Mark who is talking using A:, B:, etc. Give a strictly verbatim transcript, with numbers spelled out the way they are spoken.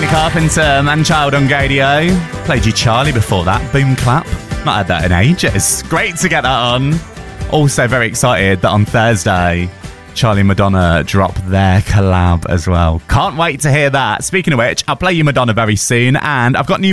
A: Carpenter, Man-Child on Gadio. Played you Charlie before that, Boom Clap. Not had that in ages. Great to get that on. Also very excited that on Thursday, Charlie and Madonna drop their collab as well. Can't wait to hear that. Speaking of which, I'll play you Madonna very soon, and I've got new